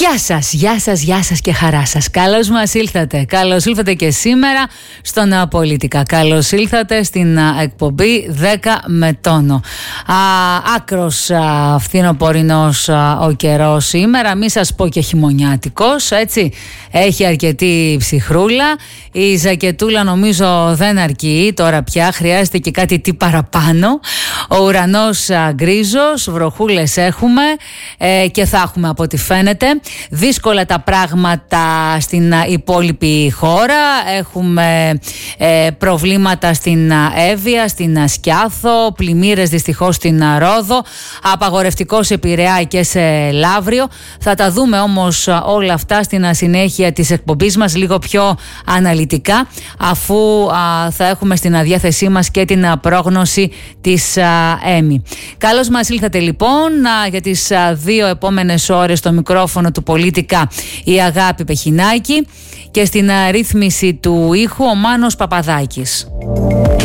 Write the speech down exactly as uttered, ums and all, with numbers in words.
Γεια σας, γεια σας, γεια σας και χαρά σας. Καλώς μας ήλθατε. Καλώς ήλθατε και σήμερα στο Νέα Πολιτικά. Καλώς ήλθατε στην α, εκπομπή δέκα με τόνο. Α, άκρος α, φθινοπορεινός α, ο καιρός σήμερα. Μη σας πω και χειμωνιάτικος, έτσι. Έχει αρκετή ψυχρούλα. Η ζακετούλα νομίζω δεν αρκεί τώρα πια. Χρειάζεται και κάτι τι παραπάνω. Ο ουρανός α, γκρίζος, βροχούλες έχουμε ε, και θα έχουμε από ό,τι φαίνεται. Δύσκολα τα πράγματα στην υπόλοιπη χώρα. Έχουμε ε, προβλήματα στην Εύβοια, στην Σκιάθο, πλημμύρες δυστυχώς στην Ρόδο, απαγορευτικό σε Πειραιά και σε Λαύριο. Θα τα δούμε όμως όλα αυτά στην συνέχεια της εκπομπής μας λίγο πιο αναλυτικά, αφού α, θα έχουμε στην διάθεσή μας και την πρόγνωση της α, ΕΜΗ. Καλώς μας ήλθατε λοιπόν α, για τις α, δύο επόμενες ώρες στο μικρόφωνο του Πολίτικα η Αγάπη Πεχινάκη και στην α, ρύθμιση του ήχου ο Μάνος Παπαδάκης.